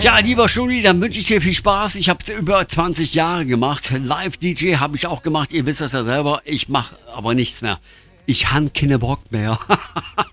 Ja, lieber Schnulli, dann wünsche ich dir viel Spaß. Ich habe es über 20 Jahre gemacht. Live-DJ habe ich auch gemacht. Ihr wisst das ja selber. Ich mache aber nichts mehr. Ich han keine Bock mehr.